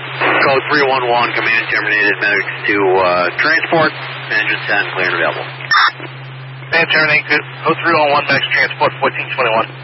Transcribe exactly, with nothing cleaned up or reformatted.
Code three one one, command terminated, medics to uh, transport, engine ten, clear and available. Command terminated, code three one one, medics transport, fourteen twenty-one.